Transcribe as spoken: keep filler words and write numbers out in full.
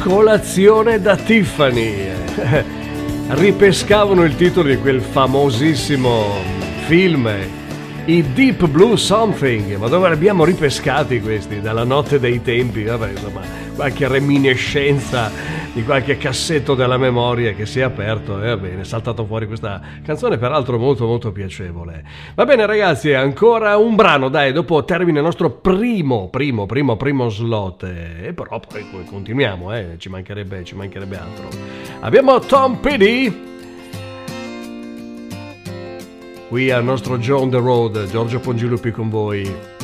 Colazione da Tiffany. Ripescavano il titolo di quel famosissimo film, i Deep Blue Something, ma dove li abbiamo ripescati questi? Dalla notte dei tempi, vabbè, insomma, qualche reminiscenza di qualche cassetto della memoria che si è aperto e va bene, è saltato fuori questa canzone, peraltro molto molto piacevole. Va bene ragazzi, ancora un brano, dai, dopo termina il nostro primo, primo, primo, primo slot, e però poi continuiamo, eh, ci mancherebbe, ci mancherebbe altro. Abbiamo Tom Petty. Qui al nostro Joe on the Road, Giorgio Pongilupi con voi.